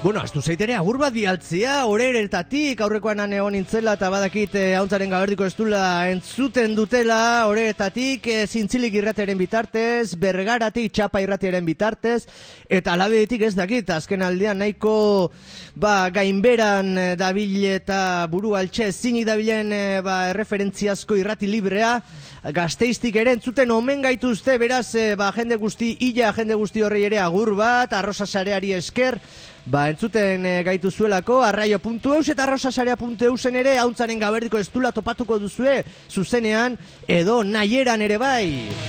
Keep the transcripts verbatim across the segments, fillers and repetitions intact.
Bueno, astu zeitere agur bat bialtzia, horeretatik, aurrekoan egon nintzela, eta badakit eh, hauntzaren gaberdiko estula entzuten dutela, horeretatik, eh, zintzilik irrateren bitartez, bergaratik txapa irrateren bitartez, eta alabeetik ez dakit, azken aldean nahiko ba, gainberan eh, dabil eta buru altxe zinik dabilen eh, ba, erreferentziazko irrati librea, Gasteiztik ere entzuten omen gaituzte, beraz, eh, ba, jende guzti, illa jende guzti horri ere agur bat, arrosa sareari esker, ba, entzuten e, gaitu zuelako, arraio puntu eus eta arrosasarea puntu eusen ere, hauntzaren gaberdiko estula topatuko duzue, zuzenean, edo nahieran ere bai.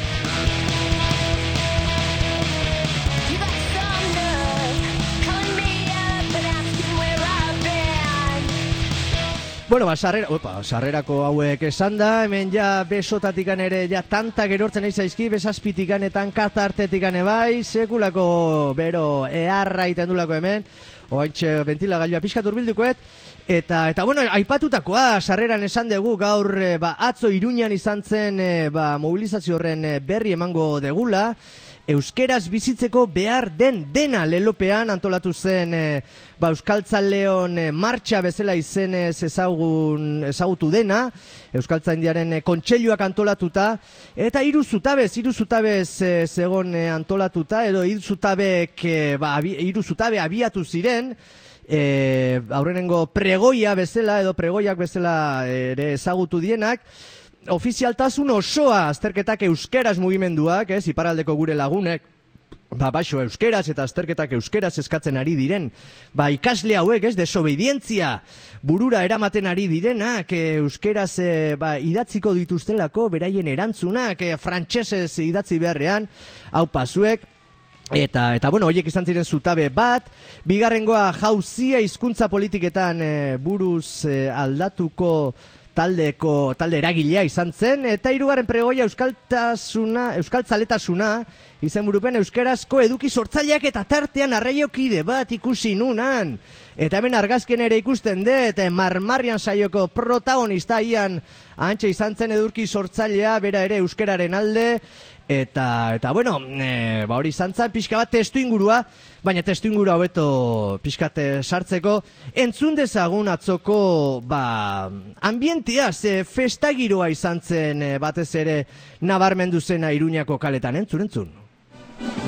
Bueno, ba, sarrera, opa, sarrerako hauek esan da, hemen ja besotatikan ere ja tanta gerortzen eiz zaizki, besazpitikan eta katartetikan bai, sekulako bero eharra iten dulako hemen, oaintxe ventilagailua pixkat urbildukoet, eta, eta bueno, aipatutakoa, sarreran esan dugu gaur, ba, atzo Iruñan izan zen, ba, mobilizazio horren berri emango degula, euskeraz bizitzeko behar den dena lelopean antolatu zen e, ba, Euskaltzaleon e, martxa bezala izenez ezagun, ezagutu dena, Euskaltzaindiaren e, kontseiluak antolatuta, eta hiru zutabez, hiru zutabez e, zegon e, antolatuta, edo hiru zutabek, e, ba, abi, hiru zutabe abiatu ziren, e, aurrenengo pregoia bezala, edo pregoiak bezala ere ezagutu dienak, ofizialtasun osoa azterketak euskeraz mugimenduak, ez, iparaldeko gure lagunek, ba, baixo euskeraz eta azterketak euskeraz eskatzen ari diren, ba, ikasle hauek, ez, desobedientzia burura eramaten ari direnak, euskeraz e, ba, idatziko dituztelako, beraien erantzunak, e, frantsesez idatzi beharrean, hau pasuek, Eta, eta bueno, horiek izan ziren zutabe bat, bigarrengoa jauzia hizkuntza politiketan e, buruz e, aldatuko taldeko talde eragilea izan zen, eta hirugarren pregoia euskaltasuna, euskaltzaletasuna, izen burupen euskerazko eduki sortzaileak eta tartean arraiokide bat ikusi nunan. Eta hemen argazkien ere ikusten dut, marmarrian saioko protagonista ian antxe izan zen edurki sortzailea, bera ere euskeraren alde, Eta, eta bueno, e, ba hori izan zen, pixka bat testu ingurua, baina testu ingurua hobeto pixka sartzeko, entzun dezagun atzoko, ba, ambientia, ze festagiroa izan zen e, batez ere nabarmendu zena Iruñako kaletan, entzun, entzun.